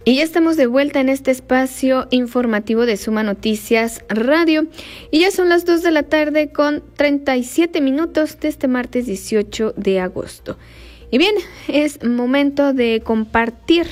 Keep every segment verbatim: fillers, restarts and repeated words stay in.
Y ya estamos de vuelta en este espacio informativo de Suma Noticias Radio. Y ya son las dos de la tarde con treinta y siete minutos de este martes dieciocho de agosto. Y bien, es momento de compartir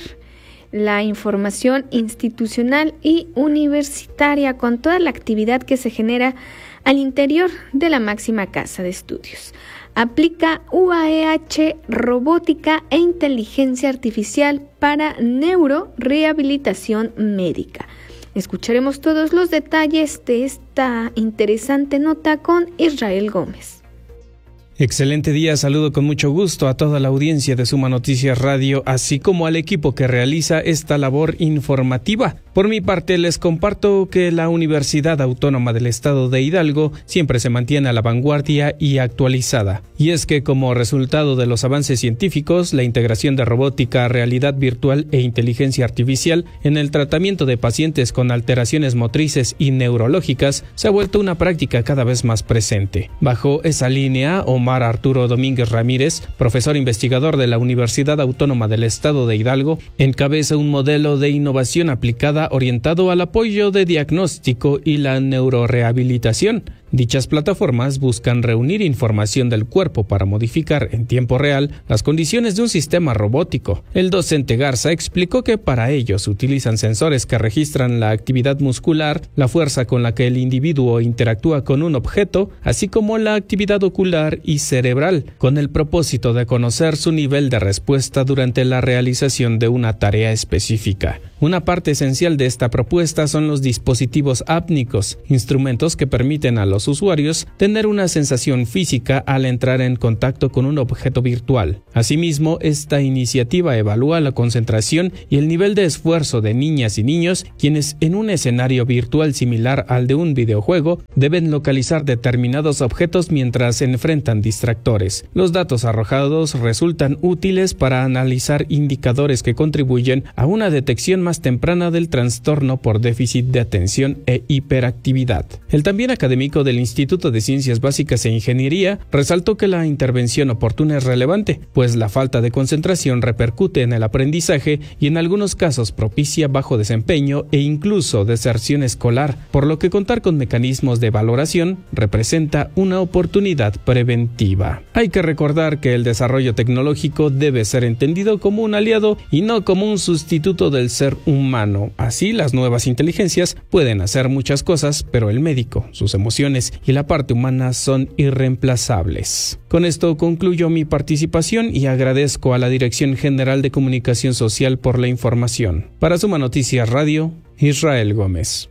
la información institucional y universitaria con toda la actividad que se genera al interior de la máxima casa de estudios. Aplica U A E H robótica e inteligencia artificial para neurorehabilitación médica. Escucharemos todos los detalles de esta interesante nota con Israel Gómez. Excelente día, saludo con mucho gusto a toda la audiencia de Suma Noticias Radio, así como al equipo que realiza esta labor informativa. Por mi parte, les comparto que la Universidad Autónoma del Estado de Hidalgo siempre se mantiene a la vanguardia y actualizada. Y es que como resultado de los avances científicos, la integración de robótica, realidad virtual e inteligencia artificial en el tratamiento de pacientes con alteraciones motrices y neurológicas se ha vuelto una práctica cada vez más presente. Bajo esa línea, Omar Arturo Domínguez Ramírez, profesor investigador de la Universidad Autónoma del Estado de Hidalgo, encabeza un modelo de innovación aplicada orientado al apoyo de diagnóstico y la neurorehabilitación. Dichas plataformas buscan reunir información del cuerpo para modificar en tiempo real las condiciones de un sistema robótico. El docente Garza explicó que para ello se utilizan sensores que registran la actividad muscular, la fuerza con la que el individuo interactúa con un objeto, así como la actividad ocular y cerebral, con el propósito de conocer su nivel de respuesta durante la realización de una tarea específica. Una parte esencial de esta propuesta son los dispositivos ápnicos, instrumentos que permiten a los usuarios tener una sensación física al entrar en contacto con un objeto virtual. Asimismo, esta iniciativa evalúa la concentración y el nivel de esfuerzo de niñas y niños, quienes en un escenario virtual similar al de un videojuego deben localizar determinados objetos mientras se enfrentan distractores. Los datos arrojados resultan útiles para analizar indicadores que contribuyen a una detección más temprana del trastorno por déficit de atención e hiperactividad. El también académico del Instituto de Ciencias Básicas e Ingeniería resaltó que la intervención oportuna es relevante, pues la falta de concentración repercute en el aprendizaje y en algunos casos propicia bajo desempeño e incluso deserción escolar, por lo que contar con mecanismos de valoración representa una oportunidad preventiva. Hay que recordar que el desarrollo tecnológico debe ser entendido como un aliado y no como un sustituto del ser humano. Así, las nuevas inteligencias pueden hacer muchas cosas, pero el médico, sus emociones y la parte humana son irreemplazables. Con esto concluyo mi participación y agradezco a la Dirección General de Comunicación Social por la información. Para Suma Noticias Radio, Israel Gómez.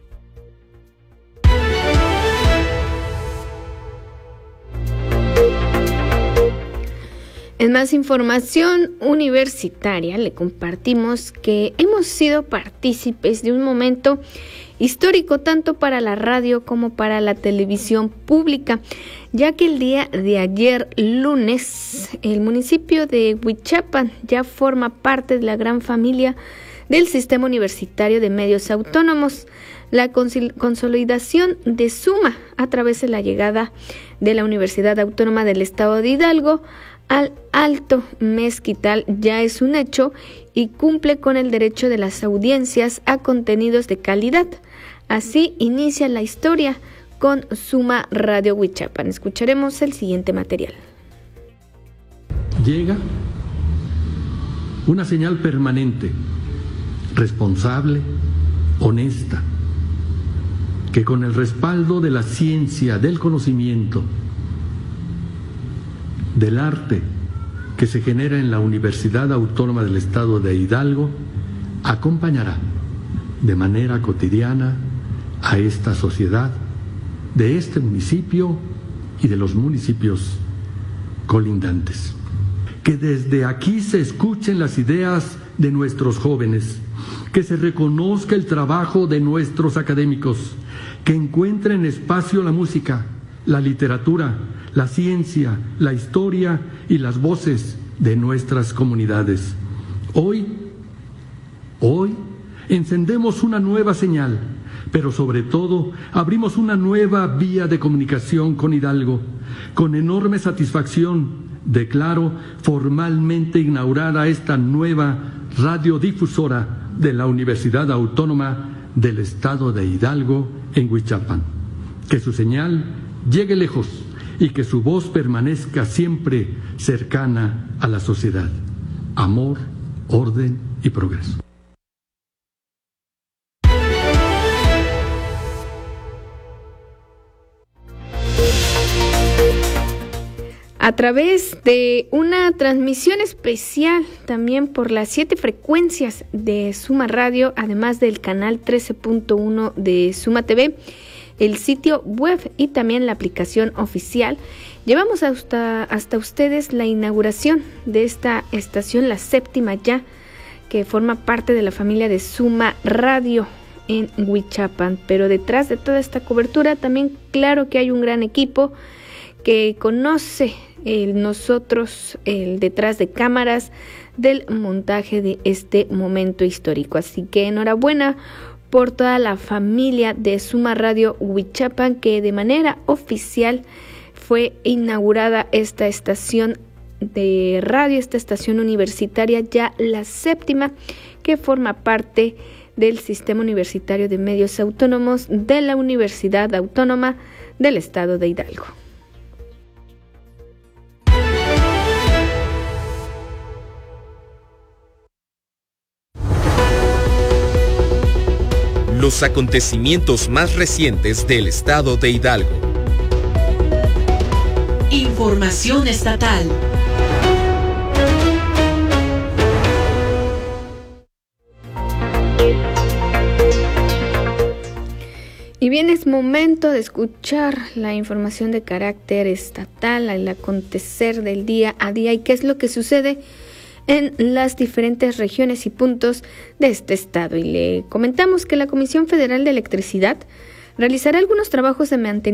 En más información universitaria, le compartimos que hemos sido partícipes de un momento histórico tanto para la radio como para la televisión pública, ya que el día de ayer lunes el municipio de Huichapan ya forma parte de la gran familia del Sistema Universitario de Medios Autónomos. La consolidación de Suma a través de la llegada de la Universidad Autónoma del Estado de Hidalgo al Alto Mezquital ya es un hecho y cumple con el derecho de las audiencias a contenidos de calidad. Así inicia la historia con Suma Radio Huichapan. Escucharemos el siguiente material. Llega una señal permanente, responsable, honesta, que con el respaldo de la ciencia, del conocimiento, del arte que se genera en la Universidad Autónoma del Estado de Hidalgo, acompañará de manera cotidiana a esta sociedad de este municipio y de los municipios colindantes. Que desde aquí se escuchen las ideas de nuestros jóvenes, que se reconozca el trabajo de nuestros académicos, que encuentren espacio la música, la literatura, la ciencia, la historia y las voces de nuestras comunidades. Hoy, hoy encendemos una nueva señal, pero sobre todo abrimos una nueva vía de comunicación con Hidalgo. Con enorme satisfacción declaro formalmente inaugurada esta nueva radiodifusora de la Universidad Autónoma del Estado de Hidalgo en Huichapan. Que su señal llegue lejos y que su voz permanezca siempre cercana a la sociedad. Amor, orden y progreso. A través de una transmisión especial también por las siete frecuencias de Suma Radio, además del canal trece punto uno de Suma T V, el sitio web y también la aplicación oficial, llevamos hasta, hasta ustedes la inauguración de esta estación, la séptima ya, que forma parte de la familia de Suma Radio en Huichapan. Pero detrás de toda esta cobertura también claro que hay un gran equipo que conoce el nosotros, el detrás de cámaras del montaje de este momento histórico. Así que enhorabuena por toda la familia de Suma Radio Huichapan, que de manera oficial fue inaugurada esta estación de radio, esta estación universitaria, ya la séptima, que forma parte del Sistema Universitario de Medios Autónomos de la Universidad Autónoma del Estado de Hidalgo. Los acontecimientos más recientes del Estado de Hidalgo. Información estatal. Y bien, es momento de escuchar la información de carácter estatal, el acontecer del día a día y qué es lo que sucede en las diferentes regiones y puntos de este estado. Y le comentamos que la Comisión Federal de Electricidad realizará algunos trabajos de mantenimiento